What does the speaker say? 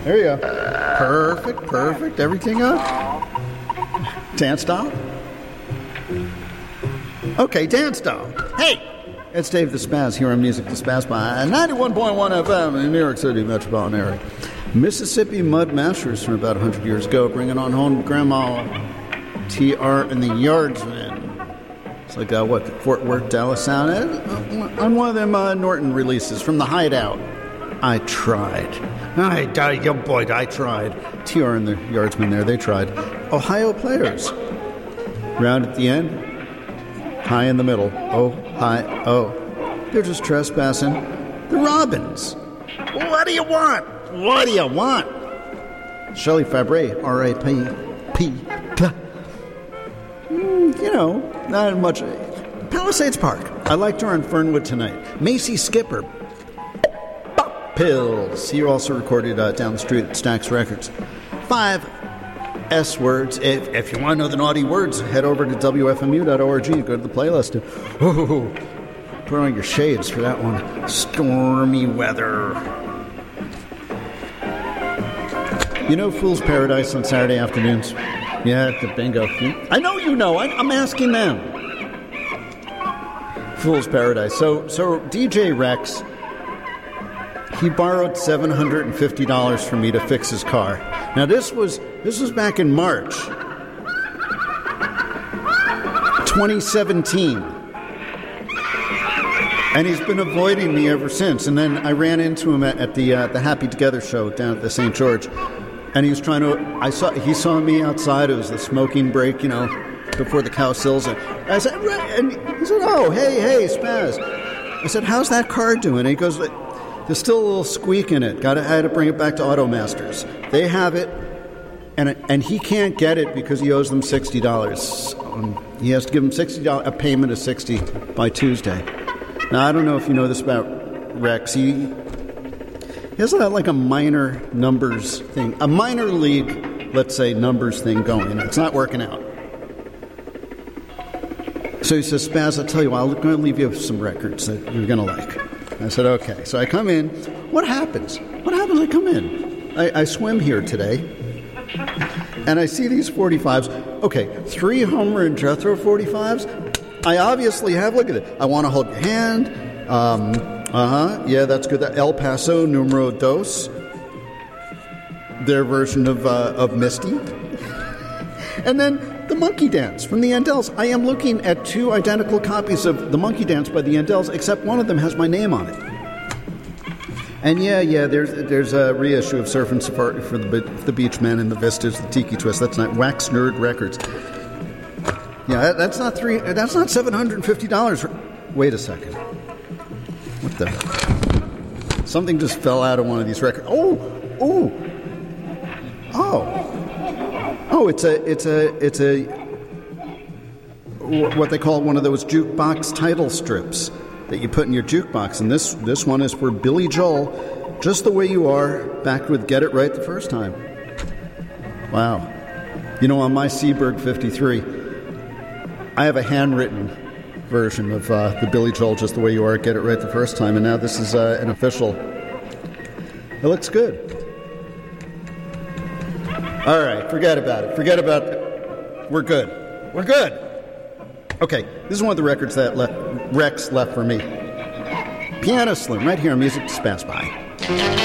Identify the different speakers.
Speaker 1: There you go. Perfect. Everything up. Dance style? Okay, dance style. Hey! It's Dave the Spaz here on Music the Spaz by 91.1 FM in New York City metropolitan area. Mississippi Mud Masters from about 100 years ago, bringing on home Grandma TR and the Yardsmen. It's like, Fort Worth, Dallas sound? On one of them Norton releases from the Hideout. I tried. I tried. TR and the Yardsmen there, they tried. Ohio Players. Round at the end. High in the middle. Oh, high, oh. They're just trespassing. The Robins. What do you want? Shelley Fabre, R.A.P. Not much. Palisades Park. I liked her on Fernwood tonight. Macy Skipper. Pop Pills. He also recorded down the street at Stax Records. 5 S words. If you want to know the naughty words, head over to WFMU.org. Go to the playlist. Put on your shades for that one. Stormy weather. You know Fool's Paradise on Saturday afternoons? Yeah, the bingo. I know you know. I'm asking them. Fool's Paradise. So DJ Rex, he borrowed $750 from me to fix his car. Now this was back in March 2017. And he's been avoiding me ever since. And then I ran into him at the Happy Together show down at the St. George. And he was he saw me outside. It was the smoking break, before the Cow Sills. And I said, and he said, oh, hey, Spaz. I said, how's that car doing? And he goes, there's still a little squeak in it. I had to bring it back to Automasters. They have it, and he can't get it because he owes them $60. He has to give them $60, a payment of $60 by Tuesday. Now, I don't know if you know this about Rex. He has a minor numbers thing, a minor league, let's say, numbers thing going. It's not working out. So he says, Spaz, I'll tell you what, I'm going to leave you some records that you're going to like. I said, okay. So I come in. What happens? I come in. I swim here today, and I see these 45s. Okay, 3 Homer and Jethro 45s. I obviously have, look at it. I Want to Hold Your Hand. Yeah, that's good. El Paso Numero Dos. Their version of Misty. And then the Monkey Dance from the Andells. I am looking at 2 identical copies of the Monkey Dance by the Andells, except one of them has my name on it. And yeah, there's a reissue of Surfing Safari for the Beachmen and the Vistas, the Tiki Twist. That's not Wax Nerd Records. Yeah, that's not $750. Wait a second. What the? Something just fell out of one of these records. Oh! It's a what they call one of those jukebox title strips that you put in your jukebox, and this one is for Billy Joel, Just the Way You Are, backed with Get It Right the First Time. Wow. On my Seaberg 53, I have a handwritten version of the Billy Joel Just the Way You Are, Get It Right the First Time, and now this is an official. It looks good. All right, forget about it. We're good. Okay, this is one of the records that Rex left for me. Piano Slim, right here on Music to Spaz By.